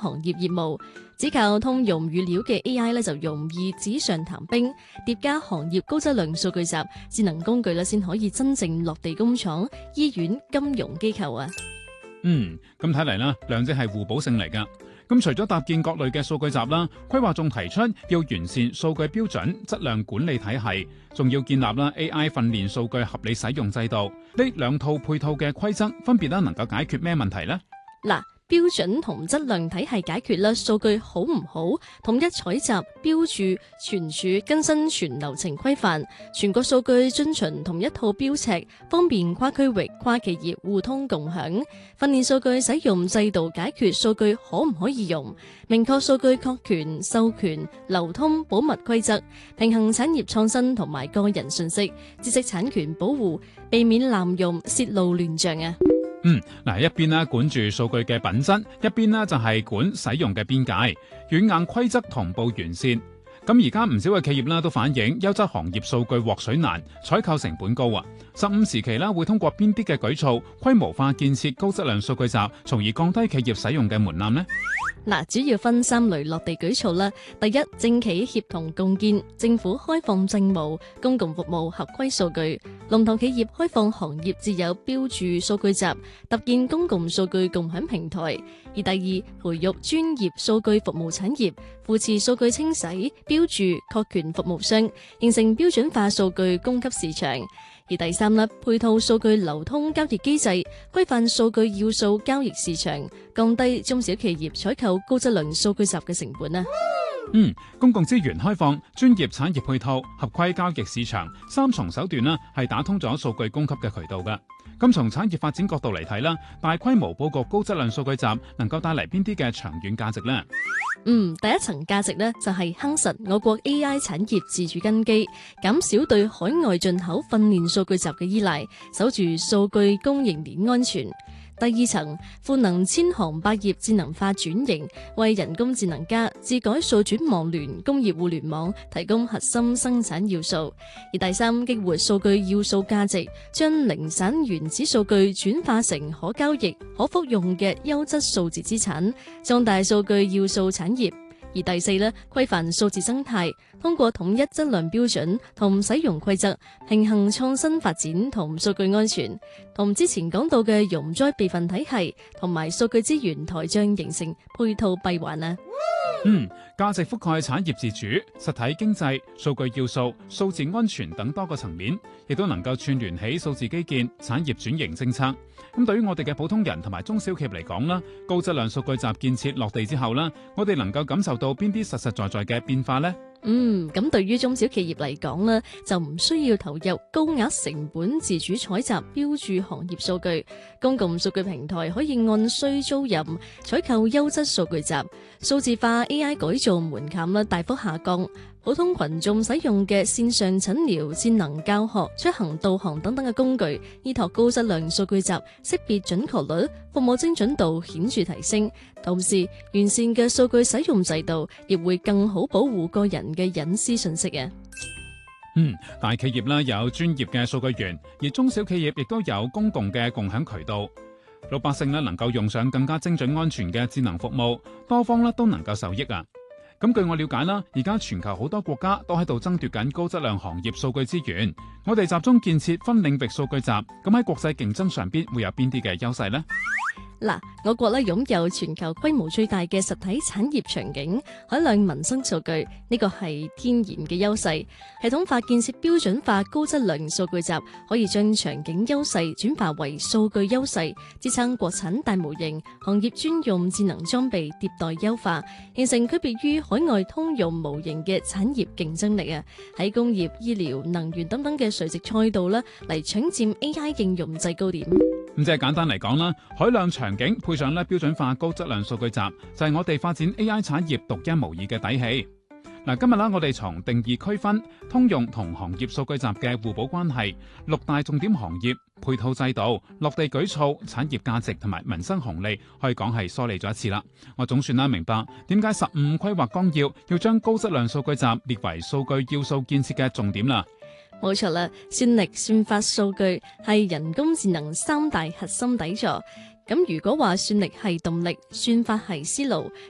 行業業務。只靠通用語料嘅 AI 就容易紙上談兵，疊加行業高質量數據集，智能工具先可以真正落地工廠、醫院、金融機構啊。 咁睇嚟啦，兩者係互補性嚟㗎。咁除咗搭建各類嘅數據集啦，規劃仲提出要完善數據標準、質量管理體系，仲要建立AI 訓練數據合理使用制度。呢兩套配套嘅規則分別能夠解決咩問題呢？ 嗱，標準同質量體系解決數據好唔好，統一採集、標注、存儲、更新全流程規範，全國數據遵循同一套標尺，方便跨區域、跨企業互通共享。訓練數據使用制度解決數據可唔可以用，明確數據確權、授權、流通、保密規則，平衡產業創新同埋個人信息、知識產權保護，避免濫用、泄露亂象啊！ 一邊管住數據嘅品質，一邊就係管使用嘅邊界，軟硬規則同步完善。咁而家唔少嘅企業都反映優質行業數據獲取難，採購成本高啊。15時期會通過邊啲嘅舉措規模化建設高質量數據集，從而降低企業使用嘅門檻呢？ 主要分3類落地舉措啦。第一，政企協同共建，政府開放政務、公共服務合規數據，龍頭企業開放行業自有標注數據集，搭建公共數據共享平台。而第二，培育專業數據服務產業，扶持數據清洗、標注、確權服務商，形成標準化數據供給市場。而第三，配套數據流通交易機制，規範數據要素交易市場，降低中小企業採購高質量數據集嘅成本啊。 公共資源開放、專業產業配套、合規交易市場3重手段係打通咗數據供給嘅渠道㗎。咁從產業發展角度嚟睇啦，大規模佈局高質量數據集能夠帶嚟邊啲嘅長遠價值呢？ 第一層價值就係夯實我國 AI 產業自主根基，減少對海外進口訓練數據集嘅依賴，守住數據供應鏈安全。第二層，賦能千行百業智能化轉型，為人工智能加、智改數轉網聯、工業互聯網提供核心生產要素。而第三，激活數據要素價值，將零散原始數據轉化成可交易、可複用嘅優質數字資產，壯大數據要素產業。而第四，規範數字生態，通過統一質量標準同使用規則，平衡創新發展同數據安全，同之前講到嘅容災備份體系同埋數據資源台帳形成配套閉環啊！ 價值覆蓋產業自主、實體經濟、數據要素、數字安全等多個層面，亦都能夠串聯起數字基建、產業轉型政策。咁對於我哋嘅普通人同埋中小企業嚟講啦，高質量數據集建設落地之後啦，我哋能夠感受到邊啲實實在在嘅變化呢？ 咁對於中小企業嚟講呢，就唔需要投入高額成本自主採集標注行業數據，公共數據平台可以按需租賃採購優質數據集，數字化 AI 改造門檻大幅下降。普通群眾使用嘅線上診療、智能教學、出行導航等等嘅工具，依託高質量數據集，識別準確率、服務精準度顯著提升。同時，完善嘅數據使用制度，亦會更好保護個人嘅隱私信息啊。 大企業有專業嘅數據源，而中小企業亦都有公共嘅共享渠道。老百姓能夠用上更加精準安全嘅智能服務，多方都能夠受益啊。咁據我了解啦，而家全球好多國家都喺度爭奪緊高質量行業數據資源。我哋集中建設分領域數據集，咁喺國際競爭上邊會有邊啲嘅優勢呢？ 我國擁有全球規模最大嘅實體產業場景，海量民生數據，呢個係天然嘅優勢。系統化建設標準化高質量數據集，可以將場景優勢轉化為數據優勢，支撐國產大模型、行業專用智能裝備迭代優化，形成區別於海外通用模型嘅產業競爭力啊！喺工業、醫療、能源等等嘅垂直賽道嚟搶佔 AI 應用制高點。 咁即係簡單嚟講啦，海量場景配上標準化高質量數據集，就係我哋發展 AI 產業獨一無二嘅底氣。今日我哋從定義區分通用同行業數據集嘅互補關係、6大重點行業、配套制度、落地舉措、產業價值同埋民生紅利，可以講係梳理咗一次啦。我總算明白點解15規劃綱要將高質量數據集列為數據要素建設嘅重點啦。 冇錯啦，算力、算法、數據係人工智能3大核心底座。咁如果話算力係動力，算法係思路，